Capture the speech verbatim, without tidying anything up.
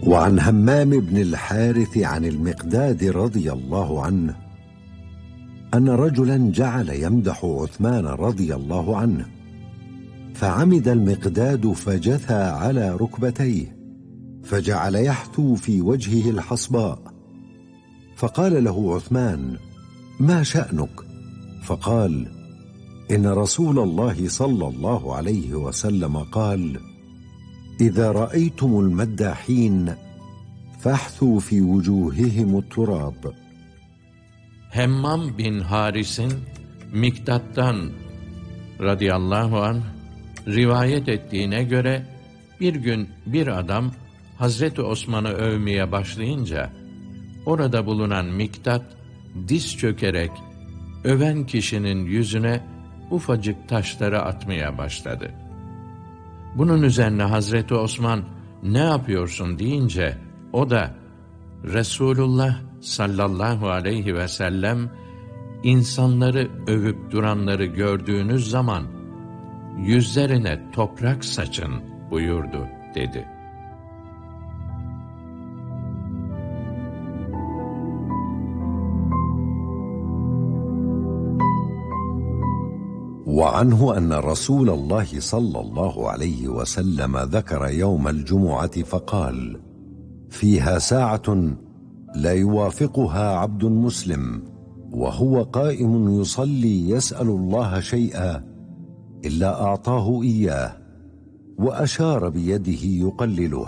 وعن همام بن الحارث عن المقداد رضي الله عنه أن رجلا جعل يمدح عثمان رضي الله عنه، فعمد المقداد فجثى على ركبتيه، فجعل يحثو في وجهه الحصباء، فقال له عثمان: ما شأنك؟ فقال: إن رسول الله صلى الله عليه وسلم قال: إذا رأيتم المداحين فاحثوا في وجوههم التراب. Hemmam bin Haris'in Miktat'tan radıyallahu anh rivayet ettiğine göre bir gün bir adam Hazreti Osman'ı övmeye başlayınca orada bulunan Miktat diz çökerek öven kişinin yüzüne ufacık taşları atmaya başladı. Bunun üzerine Hazreti Osman ne yapıyorsun deyince o da Resulullah sallallahu aleyhi ve sellem insanları övüp duranları gördüğünüz zaman yüzlerine toprak saçın buyurdu dedi. وعنه أن رسول الله صلى الله عليه وسلم ذكر يوم الجمعة فقال: فيها ساعة لا يوافقها عبد مسلم وهو قائم يصلي يسأل الله شيئا إلا أعطاه إياه، وأشار بيده يقلله.